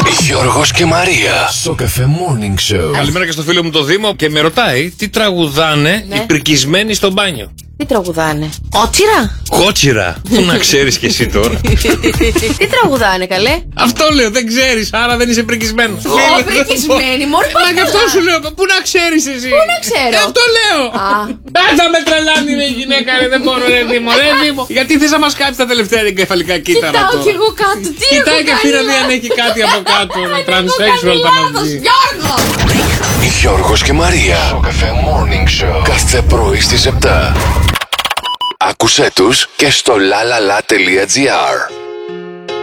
Γιώργος και Μαρία στο Cafe Morning Show. Καλημέρα και στο φίλο μου το Δήμο και με ρωτάει τι τραγουδάνε οι πρικισμένοι στο μπάνιο. Τι τραγουδάνε? Κότσιρα? Κότσιρα. Πού να ξέρεις κι εσύ τώρα. Τι τραγουδάνε, καλέ? Αυτό λέω, δεν ξέρεις, άρα δεν είσαι πρικισμένος. Πρικισμένοι, μόνο Μα γι' αυτό σου λέω, πού να ξέρεις εσύ. Πού να ξέρω. Αυτό λέω. Θα με τρελάνει η γυναίκα, ρε, δεν μπορώ, ρε Δήμο, ρε Δήμο. Γιατί θες να μας κάψεις τα τελευταία εγκεφαλικά κύτταρα τώρα. Κοιτάω κι εγώ κάτω, τι έχω Κοιτάει και αυτή να κάνει, δει αν έχει κάτι από κάτω. Transsexual θα μας δει. Γιώργο! Γιώργος και Μαρία στο Cafe Morning Show. Κάθε πρωί στις 7. Άκουσέ τους και στο lalala.gr.